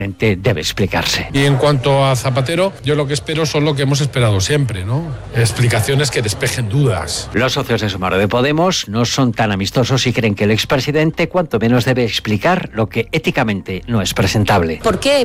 debe explicarse. Y en cuanto a Zapatero, yo lo que espero son lo que hemos esperado siempre, ¿no? Explicaciones que despejen dudas. Los socios de Sumar de Podemos no son tan amistosos y creen que el expresidente cuanto menos debe explicar lo que éticamente no es presentable. ¿Por qué